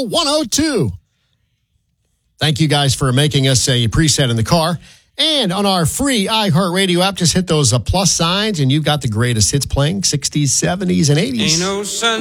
Channel 102. Thank you guys for making us a preset in the car. And on our free iHeartRadio app, just hit those plus signs, and you've got the greatest hits playing, 60s, 70s, and 80s. Ain't no sun